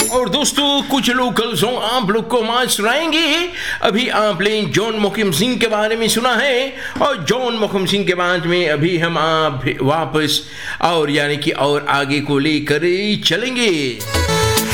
और दोस्तों कुछ लोकल सॉन्ग आप लोग को आज सुनाएंगे। अभी आपने जॉन मोहकिम सिंह के बारे में सुना है और जॉन मोहकिम सिंह के बाद में अभी हम आप वापस और यानी कि और आगे को लेकर चलेंगे।